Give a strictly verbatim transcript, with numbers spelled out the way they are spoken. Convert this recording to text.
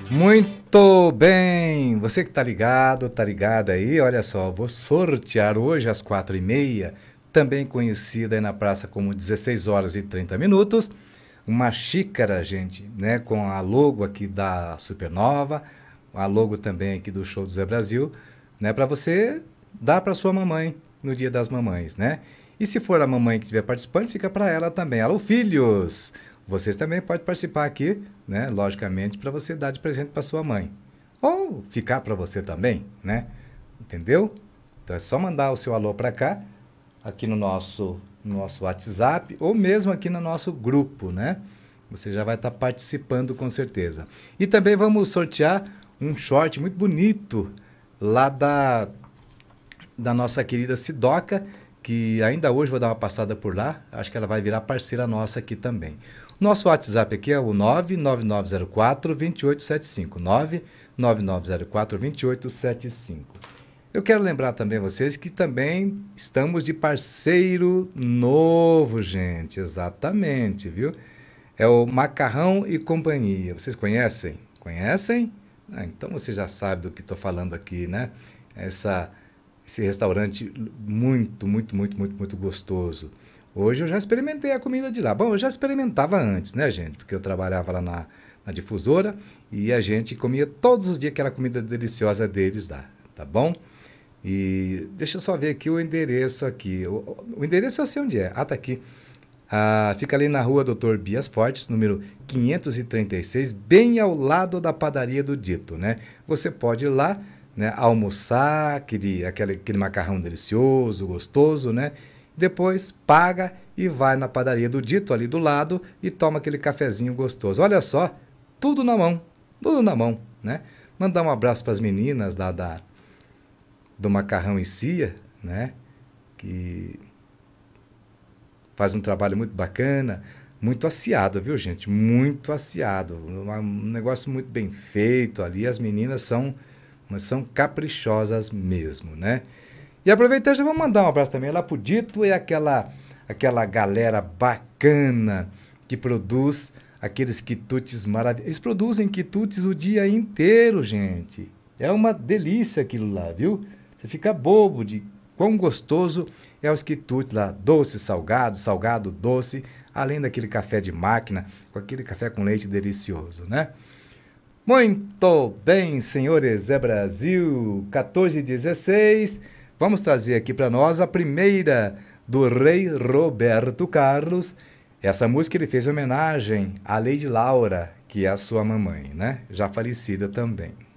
Muito bem, você que tá ligado, tá ligado aí, olha só, vou sortear hoje às quatro e meia, também conhecida aí na praça como dezesseis horas e trinta minutos, uma xícara, gente, né, com a logo aqui da Supernova, a logo também aqui do Show do Zé Brasil, né, para você dar para sua mamãe no Dia das Mamães, né? E se for a mamãe que estiver participando, fica para ela também. Alô, filhos! Vocês também podem participar aqui, né? Logicamente, para você dar de presente para sua mãe. Ou ficar para você também, né? Entendeu? Então é só mandar o seu alô para cá, aqui no nosso, no nosso WhatsApp, ou mesmo aqui no nosso grupo, né? Você já vai estar participando com certeza. E também vamos sortear um short muito bonito lá da, da nossa querida Sidoca, que ainda hoje vou dar uma passada por lá, acho que ela vai virar parceira nossa aqui também. Nosso WhatsApp aqui é o nove nove nove zero quatro, dois oito sete cinco, nove nove nove zero quatro, dois oito sete cinco. Eu quero lembrar também a vocês que também estamos de parceiro novo, gente, exatamente, viu? É o Macarrão e Companhia, vocês conhecem? Conhecem? Ah, então você já sabe do que estou falando aqui, né? Essa... Esse restaurante muito, muito, muito, muito, muito gostoso. Hoje eu já experimentei a comida de lá. Bom, eu já experimentava antes, né, gente? Porque eu trabalhava lá na, na difusora e a gente comia todos os dias aquela comida deliciosa deles lá, tá bom? E deixa eu só ver aqui o endereço aqui. O, o endereço eu sei onde é. Ah, tá aqui. Ah, fica ali na rua doutor Bias Fortes, número quinhentos e trinta e seis, bem ao lado da padaria do Dito, né? Você pode ir lá, né, almoçar, aquele, aquele, aquele macarrão delicioso, gostoso, né? Depois paga e vai na padaria do Dito ali do lado e toma aquele cafezinho gostoso. Olha só, tudo na mão, tudo na mão, né? Mandar um abraço para as meninas lá da, do Macarrão e Cia, né? Que faz um trabalho muito bacana, muito aciado, viu, gente? Muito aciado, um negócio muito bem feito ali. As meninas são mas são caprichosas mesmo, né? E aproveitando, já vou mandar um abraço também lá pro Dito e aquela, aquela galera bacana que produz aqueles quitutes maravilhosos. Eles produzem quitutes o dia inteiro, gente. É uma delícia aquilo lá, viu? Você fica bobo de quão gostoso é os quitutes lá, doce, salgado, salgado, doce, além daquele café de máquina, com aquele café com leite delicioso, né? Muito bem, senhores, é Brasil, quatorze e dezesseis. Vamos trazer aqui para nós a primeira do rei Roberto Carlos. Essa música ele fez homenagem à Lady Laura, que é a sua mamãe, né? Já falecida também.